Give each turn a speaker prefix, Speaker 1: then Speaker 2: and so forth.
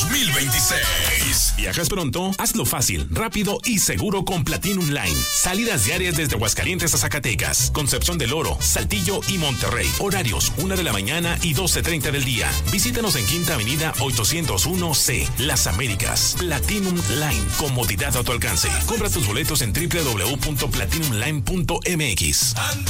Speaker 1: 2026.
Speaker 2: ¿Viajas pronto? Hazlo fácil, rápido y seguro con Platinum Line. Salidas diarias desde Aguascalientes a Zacatecas, Concepción del Oro, Saltillo y Monterrey. Horarios 1 de la mañana y 12:30 del día. Visítanos en Quinta Avenida 801C, Las Américas. Platinum Line, comodidad a tu alcance. Compra tus boletos en www.platinumline.mx.